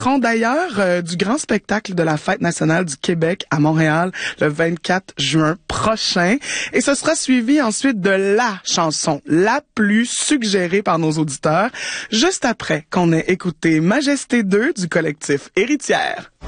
D'ailleurs du grand spectacle de la Fête nationale du Québec à Montréal le 24 juin prochain. Et ce sera suivi ensuite de la chanson la plus suggérée par nos auditeurs, juste après qu'on ait écouté Majesté 2 du collectif Héritière.